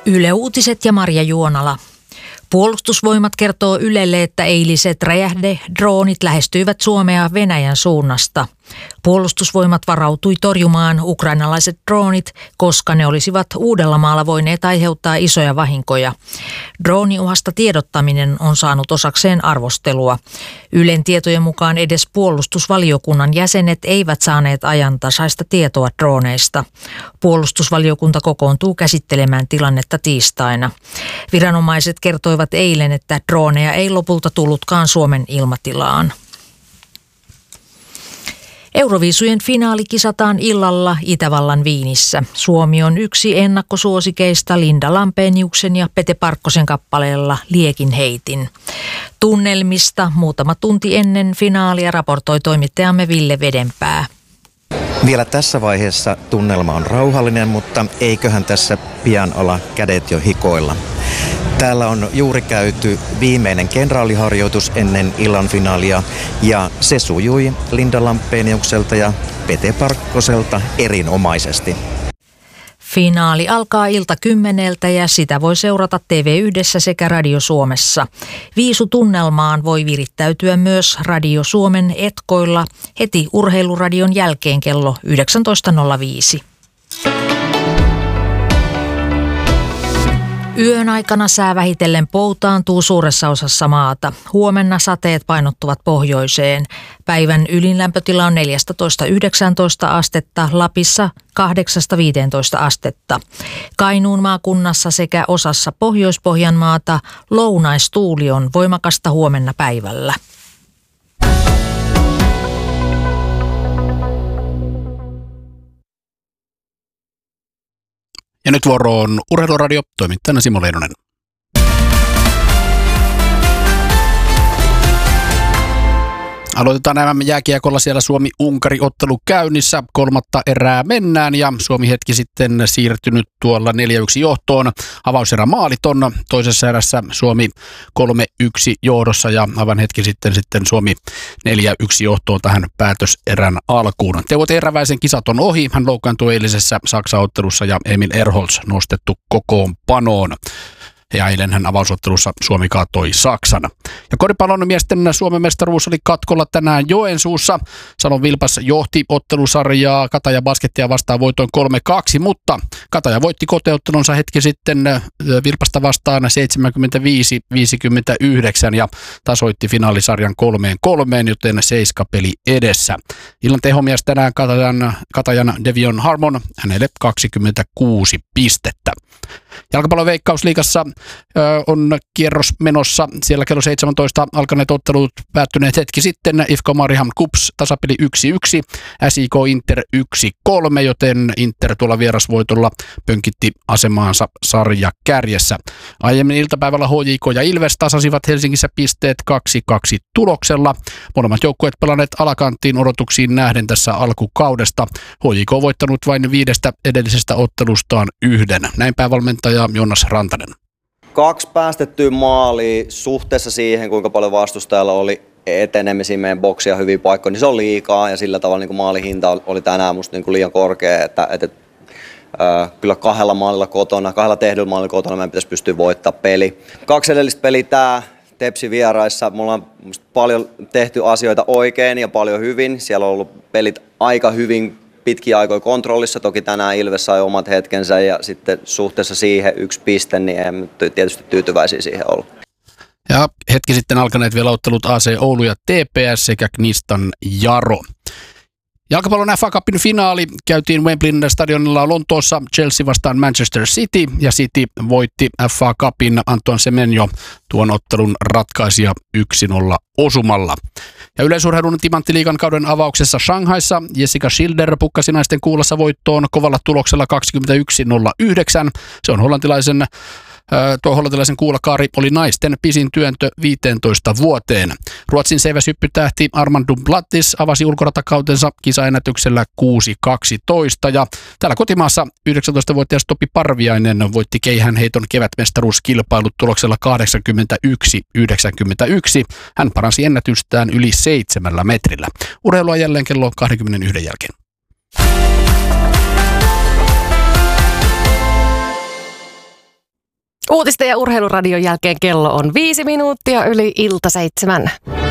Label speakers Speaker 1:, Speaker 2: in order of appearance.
Speaker 1: Yle Uutiset ja Marja Juonala. Puolustusvoimat kertoo Ylelle, että eiliset räjähdedroonit lähestyivät Suomea Venäjän suunnasta. Puolustusvoimat varautui torjumaan ukrainalaiset droonit, koska ne olisivat Uudellamaalla voineet aiheuttaa isoja vahinkoja. Drooniuhasta tiedottaminen on saanut osakseen arvostelua. Ylen tietojen mukaan edes puolustusvaliokunnan jäsenet eivät saaneet ajantasaista tietoa drooneista. Puolustusvaliokunta kokoontuu käsittelemään tilannetta tiistaina. Viranomaiset kertoivat eilen, että drooneja ei lopulta tullutkaan Suomen ilmatilaan. Euroviisujen finaali kisataan illalla Itävallan Viinissä. Suomi on yksi ennakkosuosikeista Linda Lampeniuksen ja Pete Parkkosen kappaleella Liekin heitin. Tunnelmista muutama tunti ennen finaalia raportoi toimittajamme Ville Vedenpää.
Speaker 2: Vielä tässä vaiheessa tunnelma on rauhallinen, mutta eiköhän tässä pian olla kädet jo hikoilla. Täällä on juuri käyty viimeinen kenraaliharjoitus ennen illan finaalia ja se sujui Linda Lampeniukselta ja Pete Parkkoselta erinomaisesti.
Speaker 1: Finaali alkaa ilta 10:00 ja sitä voi seurata TV1 sekä Radio Suomessa. Viisutunnelmaan voi virittäytyä myös Radio Suomen etkoilla heti urheiluradion jälkeen kello 19.05. Yön aikana sää vähitellen poutaantuu suuressa osassa maata. Huomenna sateet painottuvat pohjoiseen. Päivän ylinlämpötila on 14–19 astetta, Lapissa 8–15 astetta. Kainuun maakunnassa sekä osassa Pohjois-Pohjanmaata lounaistuuli on voimakasta huomenna päivällä.
Speaker 3: Ja nyt vuoroon Urheiluradio, toimittajana Simo Leinonen. Aloitetaan MM-jääkiekolla siellä Suomi-Unkari-ottelu käynnissä. 3. erää mennään ja Suomi hetki sitten siirtynyt tuolla 4-1 johtoon. Avauserä maaliton. Toisessa erässä Suomi 3-1 johdossa ja aivan hetki sitten Suomi 4-1 johtoon tähän päätöserän alkuun. Teuvo Terväisen kisat on ohi. Hän loukkaantui eilisessä Saksa-ottelussa ja Emil Erholz nostettu kokoonpanoon. Ja eilen hän avausottelussa Suomi kaatoi Saksan. Ja koripallon miesten Suomen mestaruus oli katkolla tänään Joensuussa. Salon Vilpas johti ottelusarjaa Kataja Baskettia vastaan voitoin 3-2, mutta Kataja voitti kotiottelunsa hetki sitten Vilpasta vastaan 75-59 ja tasoitti finaalisarjan 3-3, joten 7 peli edessä. Illan tehomies tänään Katajan Devion Harmon, hänelle 26 pistettä. Jalkapallon Veikkausliigassa on kierros menossa. Siellä kello 17 alkaneet ottelut päättyneet hetki sitten. IFK Mariehamn KuPS tasapeli 1-1, SIK Inter 1-3, joten Inter tuolla vierasvoitolla pönkitti asemaansa sarjakärjessä. Aiemmin iltapäivällä HJK ja Ilves tasasivat Helsingissä pisteet 2-2 tuloksella. Molemmat joukkueet pelanneet alakanttiin odotuksiin nähden tässä alkukaudesta. HJK on voittanut vain 5 edellisestä ottelustaan 1. Näin päävalmentaja Jonas Rantanen.
Speaker 4: 2 päästettyä maalia suhteessa siihen, kuinka paljon vastustajalla oli etenemisiä meidän boksia hyviä paikkoja, niin se on liikaa ja sillä tavalla niin maalihinta oli tänään musta niin liian korkea, että kyllä 2 maalilla kotona, 2 tehdyllä maalilla kotona meidän pitäisi pystyä voittamaan peli. 2 edellistä peliä tää Tepsi vieraissa, me ollaan paljon tehty asioita oikein ja paljon hyvin, siellä on ollut pelit aika hyvin pitkiä aikoja kontrollissa, toki tänään Ilves sai omat hetkensä ja sitten suhteessa siihen 1 piste, niin emme tietysti tyytyväisiä siihen ollut.
Speaker 3: Ja hetki sitten alkaneet vielä ottelut AC Oulu ja TPS sekä Knistan Jaro. Jalkapallon FA Cupin finaali käytiin Wembleyn stadionilla Lontoossa, Chelsea vastaan Manchester City ja City voitti FA Cupin Antoine Semenyo tuon ottelun ratkaisija 1-0 osumalla. Ja yleisurheilun timanttiliigan kauden avauksessa Shanghaissa Jessica Schilder pukkasi naisten kuulassa voittoon kovalla tuloksella 21-09. Se on hollantilaisen kuulakaari oli naisten pisin työntö 15 vuoteen. Ruotsin seiväshyppytähti Armand Duplantis avasi ulkoratakautensa kisaennätyksellä 6.12 ja täällä kotimaassa 19-vuotias Topi Parviainen voitti keihäänheiton kevätmestaruuskilpailut tuloksella 81-91. Hän paransi ennätystään yli 7 metrillä. Urheilua jälleen kello 21 jälkeen.
Speaker 5: Uutisten ja urheiluradion jälkeen kello on 5 minuuttia yli ilta 7.